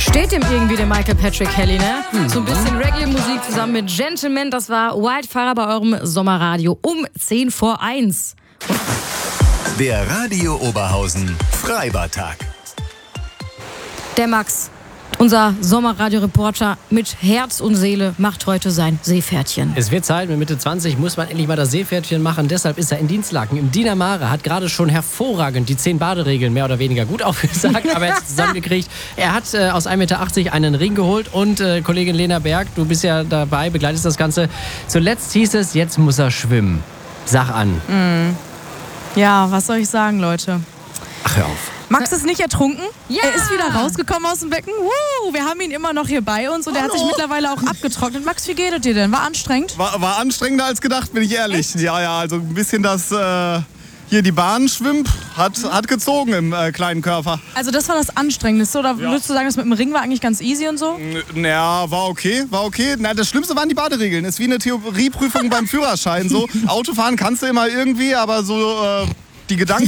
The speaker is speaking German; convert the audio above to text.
Steht dem irgendwie, der Michael Patrick Kelly, ne? So ein bisschen Reggae-Musik zusammen mit Gentleman. Das war Wildfire bei eurem Sommerradio um 1:50. Der Radio Oberhausen Freibartag. Der Max, unser Sommerradio-Reporter mit Herz und Seele, macht heute sein Seepferdchen. Es wird Zeit, mit Mitte 20 muss man endlich mal das Seepferdchen machen. Deshalb ist er in Dienstlaken im Dinamare, hat gerade schon hervorragend die 10 Baderegeln mehr oder weniger gut aufgesagt, aber er hat es zusammengekriegt. Er hat aus 1,80 Meter einen Ring geholt und Kollegin Lena Berg, du bist ja dabei, begleitest das Ganze. Zuletzt hieß es, jetzt muss er schwimmen. Sag an. Ja, was soll ich sagen, Leute? Ach, hör auf. Max ist nicht ertrunken. Ja. Er ist wieder rausgekommen aus dem Becken. Wir haben ihn immer noch hier bei uns und er hat sich mittlerweile auch abgetrocknet. Max, wie geht es dir denn? War anstrengend? War anstrengender als gedacht, bin ich ehrlich. Echt? Ja, also ein bisschen das hier die Bahn schwimmt, hat gezogen im kleinen Körper. Also das war das Anstrengendste, oder würdest du sagen, das mit dem Ring war eigentlich ganz easy und so? Naja, war okay. Na, das Schlimmste waren die Baderegeln. Ist wie eine Theorieprüfung beim Führerschein. So, Autofahren kannst du immer irgendwie, aber so die Gedanken